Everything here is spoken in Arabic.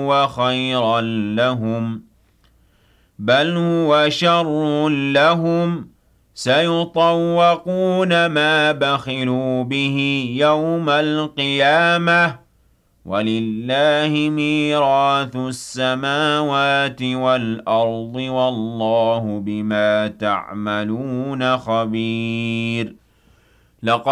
هُوَ خَيْرًا لَّهُمْ بَلْ هُوَ شَرٌّ لَّهُمْ سَيُطَوَّقُونَ مَا بَخِلُوا بِهِ يَوْمَ الْقِيَامَةِ ۗ وَلِلَّهِ مِيرَاثُ السَّمَاوَاتِ وَالْأَرْضِ ۗ وَاللَّهُ بِمَا تَعْمَلُونَ خَبِيرٌ